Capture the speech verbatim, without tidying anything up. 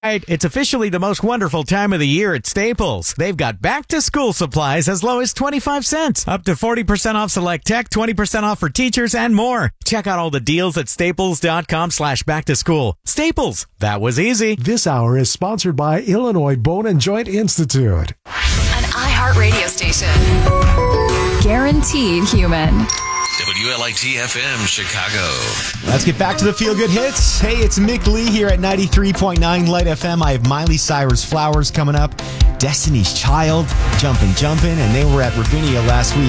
Right, it's officially the most wonderful time of the year at Staples. They've got back-to-school supplies as low as twenty-five cents, up to forty percent off select tech, twenty percent off for teachers, and more. Check out all the deals at staples.com slash back-to-school. Staples, that was easy. This hour is sponsored by Illinois Bone and Joint Institute. An iHeart radio station. Guaranteed human. W L I T F M Chicago. Let's get back to the Feel Good Hits. Hey, it's Mick Lee here at ninety-three point nine Light F M. I have Miley Cyrus Flowers coming up, Destiny's Child, Jumpin' Jumpin', and they were at Ravinia last week.